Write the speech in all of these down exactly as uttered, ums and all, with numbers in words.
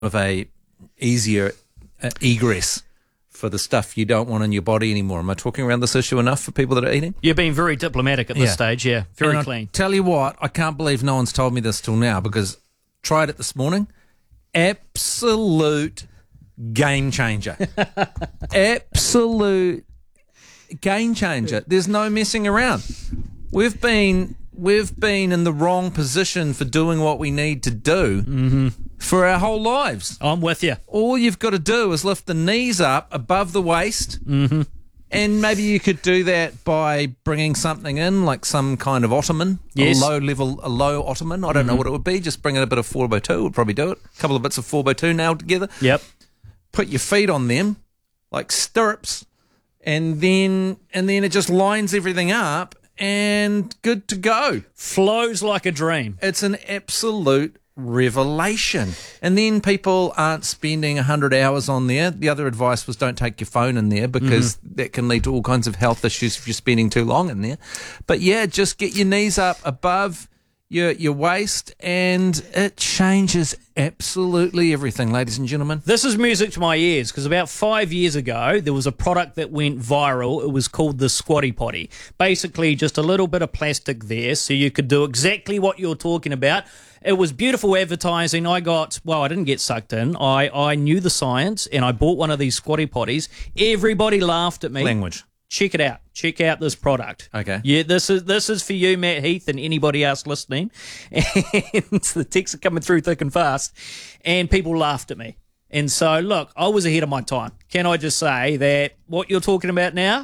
of a easier uh, egress for the stuff you don't want in your body anymore. Am I talking around this issue enough for people that are eating? You're being very diplomatic at this Yeah. stage, yeah. Very And clean. I tell you what, I can't believe no one's told me this till now, because tried it this morning. Absolute game changer. Absolute game changer. There's no messing around. We've been we've been in the wrong position for doing what we need to do Mm-hmm. for our whole lives. I'm with you. All you've got to do is lift the knees up above the waist, Mm-hmm. and maybe you could do that by bringing something in, like some kind of ottoman, Yes. a low level, a low ottoman. I don't know what it would be. Just bring in a bit of four by two would probably do it. A couple of bits of four by two nailed together. Yep. Put your feet on them like stirrups, and then and then it just lines everything up and good to go. Flows like a dream. It's an absolute revelation. And then people aren't spending one hundred hours on there. The other advice was don't take your phone in there, because Mm-hmm. that can lead to all kinds of health issues if you're spending too long in there. But yeah, just get your knees up above your your waist, and it changes absolutely everything, ladies and gentlemen. This is music to my ears, because about five years ago, there was a product that went viral. It was called the Squatty Potty. Basically, just a little bit of plastic there so you could do exactly what you're talking about. It was beautiful advertising. I got, well, I didn't get sucked in. I, I knew the science, and I bought one of these Squatty Potties. Everybody laughed at me. Language. Check it out. Check out this product. Okay. Yeah, this is this is for you, Matt Heath, and anybody else listening. And the texts are coming through thick and fast, and people laughed at me. And so, look, I was ahead of my time. Can I just say that what you're talking about now,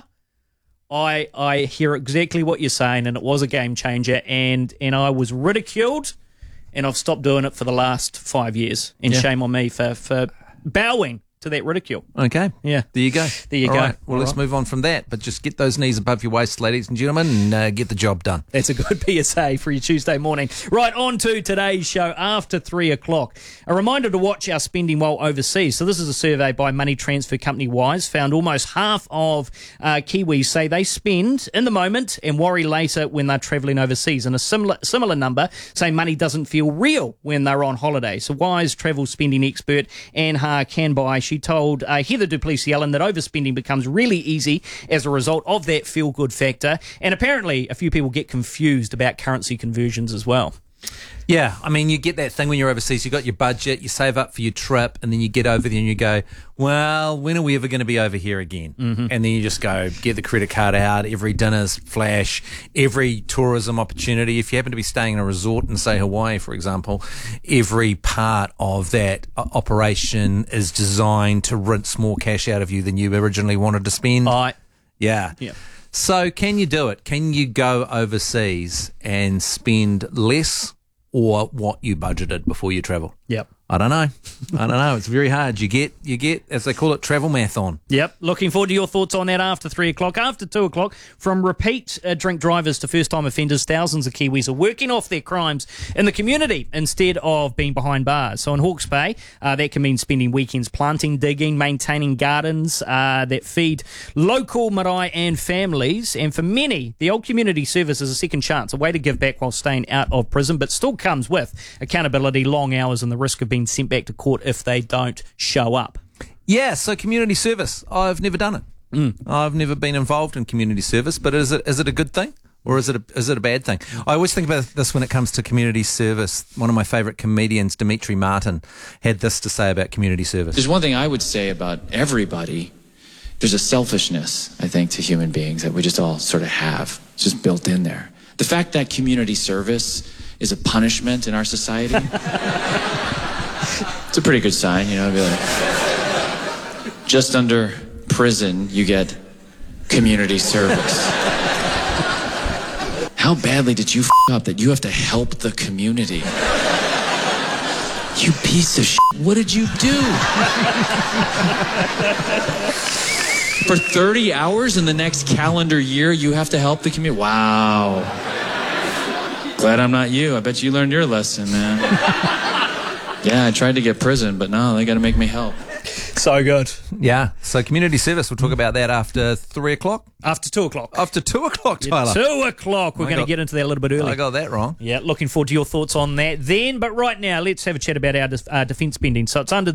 I I hear exactly what you're saying, and it was a game changer, and and I was ridiculed, and I've stopped doing it for the last five years. And Yeah. shame on me for for bowing to that ridicule. Okay. Yeah. There you go. There you All go. right. Well, All let's right. move on from that. But just get those knees above your waist, ladies and gentlemen, and uh, get the job done. That's a good P S A for your Tuesday morning. Right, on to today's show after three o'clock. A reminder to watch our spending while overseas. So this is a survey by money transfer company Wise. Found almost half of uh, Kiwis say they spend in the moment and worry later when they're travelling overseas. And a similar similar number say money doesn't feel real when they're on holiday. So Wise travel spending expert Anne Haar Canby, she told uh, Heather Duplessis-Allen that overspending becomes really easy as a result of that feel-good factor. And apparently a few people get confused about currency conversions as well. Yeah, I mean, you get that thing when you're overseas, you got your budget, you save up for your trip, and then you get over there and you go, well, when are we ever going to be over here again? Mm-hmm. And then you just go, get the credit card out, every dinner's flash, every tourism opportunity. If you happen to be staying in a resort in, say, Hawaii, for example, every part of that uh, operation is designed to rinse more cash out of you than you originally wanted to spend. I, Yeah. yeah. So can you do it? Can you go overseas and spend less or what you budgeted before you travel? Yep. I don't know. I don't know. It's very hard. You get, you get, as they call it, travel math on. Yep. Looking forward to your thoughts on that after three o'clock. After two o'clock, from repeat uh, drink drivers to first-time offenders, thousands of Kiwis are working off their crimes in the community instead of being behind bars. So in Hawke's Bay, uh, that can mean spending weekends planting, digging, maintaining gardens uh, that feed local marae and families. And for many, the old community service is a second chance, a way to give back while staying out of prison, but still comes with accountability, long hours, and the risk of being sent back to court if they don't show up. Yeah, so community service. I've never done it. Mm. I've never been involved in community service, but is it is it a good thing? Or is it a, is it a bad thing? I always think about this when it comes to community service. One of my favourite comedians, Dimitri Martin, had this to say about community service. There's one thing I would say about everybody. There's a selfishness, I think, to human beings that we just all sort of have. It's just built in there. The fact that community service is a punishment in our society, it's a pretty good sign, you know, to be like, just under prison, you get community service. How badly did you f up that you have to help the community? You piece of shit. What did you do? For thirty hours in the next calendar year, you have to help the community? Wow. Glad I'm not you. I bet you learned your lesson, man. Yeah, I tried to get prison, but no, they got to make me help. So good. Yeah. So community service, we'll talk about that after three o'clock. After two o'clock. After two o'clock, Tyler. Two o'clock. We're I going to got- get into that a little bit early. I got that wrong. Yeah, looking forward to your thoughts on that then. But right now, let's have a chat about our de- uh, defence spending. So it's under